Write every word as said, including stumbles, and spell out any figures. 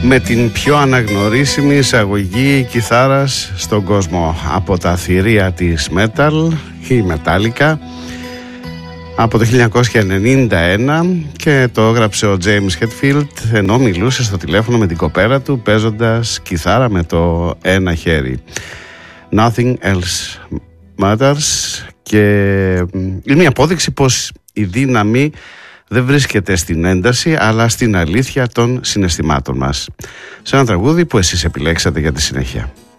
με την πιο αναγνωρίσιμη εισαγωγή κιθάρας στον κόσμο από τα θηρία της metal, η Metallica, από το χίλια εννιακόσια ενενήντα ένα, και το έγραψε ο James Hetfield ενώ μιλούσε στο τηλέφωνο με την κοπέρα του παίζοντας κιθάρα με το ένα χέρι. Nothing else matters. Και είναι μια απόδειξη πως η δύναμη δεν βρίσκεται στην ένταση αλλά στην αλήθεια των συναισθημάτων μας. Σε ένα τραγούδι που εσείς επιλέξατε για τη συνέχεια.